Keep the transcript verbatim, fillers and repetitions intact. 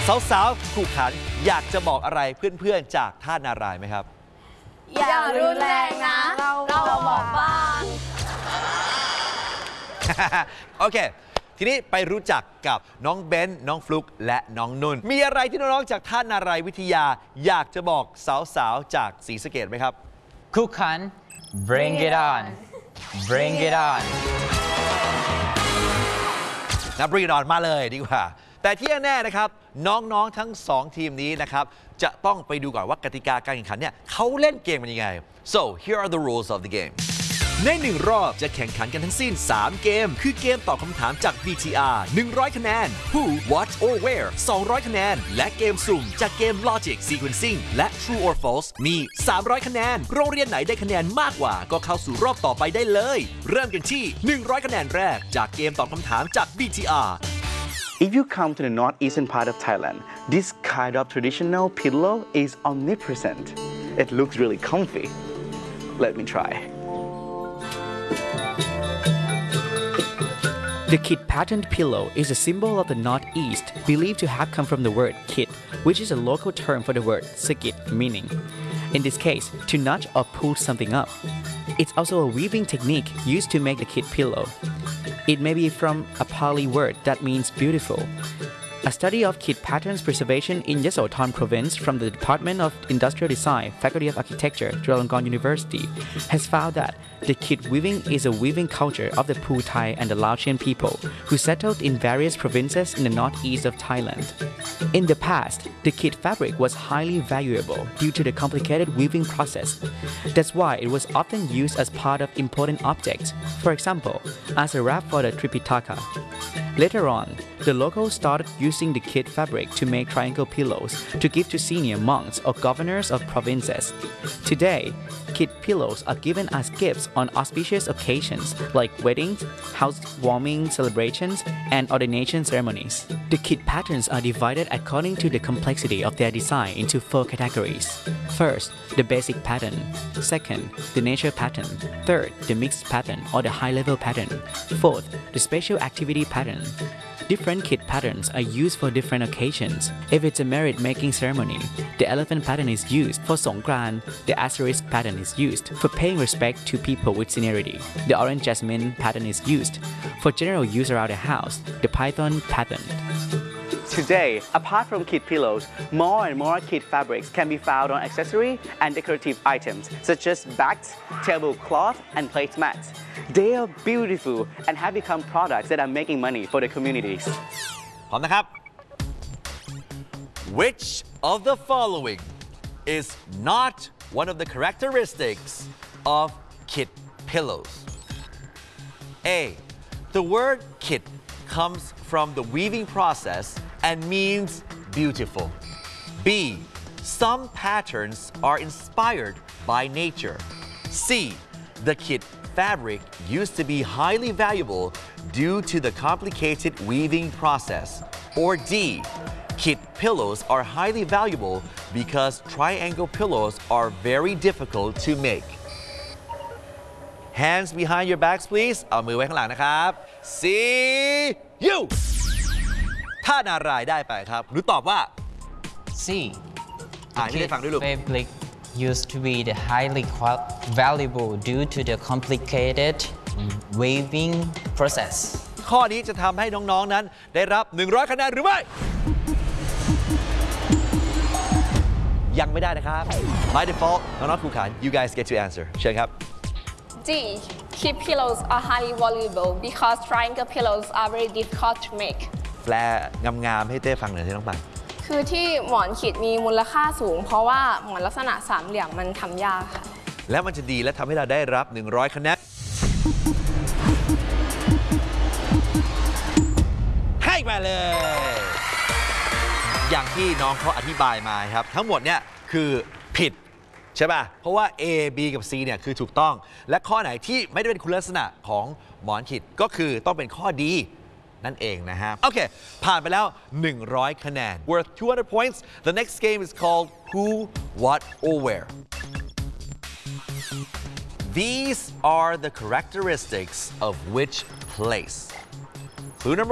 สาวๆคู่ขันอยากจะบอกอะไรเพื่อนๆจากท่านารายณ์ไหมครับอย่ารุนแรงนะเราเราบอกบ้างโอเคทีนี้ไปรู้จักกับน้องเบนน้องฟลุกและน้องนุ่นมีอะไรที่น้องๆจากท่านารายณ์วิทยาอยากจะบอกสาวๆจากศรีสะเกษไหมครับคู่ขัน bring it on bring it on นะ bring it on มาเลยดีกว่าแต่ที่แน่ๆนะครับน้องๆทั้งสองทีมนี้นะครับจะต้องไปดูก่อนว่ากติกาการแข่งขันเนี่ยเขาเล่นเกมมันยังไง so here are the rules of the game ในหนึ่งรอบจะแข่งขันกันทั้งสิ้นสามเกมคือเกมตอบคำถามจาก บี ที อาร์ หนึ่งร้อยคะแนน Who What or Where สองร้อยคะแนนและเกมสุ่มจากเกม Logic Sequencing และ True or False มีสามร้อยคะแนนโรงเรียนไหนได้คะแนนมากกว่าก็เข้าสู่รอบต่อไปได้เลยเริ่มกันที่หนึ่งร้อยคะแนนแรกจากเกมตอบคำถามจาก บี ที อาร์ If you come to the northeastern part of Thailand, this kind of traditional pillow is omnipresent. It looks really comfy. Let me try. The kit patterned pillow is a symbol of the Northeast, believed to have come from the word kit, which is a local term for the word sakit, meaning, in this case, to nudge or pull something up. It's also a weaving technique used to make the kit pillow. It may be from a Pali word that means beautiful. A study of kit patterns preservation in Yasothon province from the Department of Industrial Design, Faculty of Architecture, Chulalongkorn University, has found that the kit weaving is a weaving culture of the Pheu Thai and the Laotian people who settled in various provinces in the northeast of Thailand. In the past, the kit fabric was highly valuable due to the complicated weaving process. That's why it was often used as part of important objects, for example, as a wrap for the Tripitaka. Later on, the locals started using the kit fabric to make triangle pillows to give to senior monks or governors of provinces. Today, kit pillows are given as gifts on auspicious occasions like weddings, housewarming celebrations, and ordination ceremonies. The kit patterns are divided according to the complexity of their design into four categories. First, the basic pattern. Second, the nature pattern. Third, the mixed pattern or the high-level pattern. Fourth, the special activity pattern. Different kit patterns are used for different occasions. If it's a merit-making ceremony, the elephant pattern is used. For Songkran, the asterisk pattern is used for paying respect to people with seniority. The orange jasmine pattern is used. For general use around the house, the python pattern. Today, apart from kit pillows, more and more kit fabrics can be found on accessory and decorative items such as bags, tablecloth, and placemats. They are beautiful and have become products that are making money for the communities. พร้อมนะครับ Which of the following is not one of the characteristics of kit pillows? A. The word kit comes from the weaving process and means beautiful. B. Some patterns are inspired by nature. C. The kit fabric used to be highly valuable due to the complicated weaving process. Or D. Kit pillows are highly valuable because triangle pillows are very difficult to make. Hands behind your backs, please. เอามือไว้ข้างหลังนะครับ See you ท่านารายณ์ได้ไปครับหนูตอบว่า C. อ่านให้ได้ฟังด้วยลูก Fabric used to be the highly valuable due to the complicated weaving process. ข้อนี้จะทำให้น้องๆนั้นได้รับหนึ่งร้อยคะแนนหรือไม่ ยังไม่ได้นะครับ By default น้องๆครูขัน you guys get to answer เชิญครับ D. Kit pillows are highly valuable because triangle pillows are very difficult to make. แปลงามๆให้เต้ฟังหน่อยที่น้องปังคือที่หมอนขีดมีมูลค่าสูงเพราะว่าหมอนลักษณะสามเหลี่ยมมันทำยากค่ะแล้วมันจะดีและทำให้เราได้รับหนึ่งร้อยคะแนนให้มาเลยอย่างที่น้องเขาอธิบายมาครับทั้งหมดเนี่ยคือผิดใช่ป่ะเพราะว่า A B กับ C เนี่ยคือถูกต้องและข้อไหนที่ไม่ได้เป็นคุณลักษณะของหมอนขีดก็คือต้องเป็นข้อดีนั่นเองนะฮะโอเคผ่านไปแล้วหนึ่งร้อยคะแนน worth two hundred points the next game is called Who What or Where these are the characteristics of which place clue number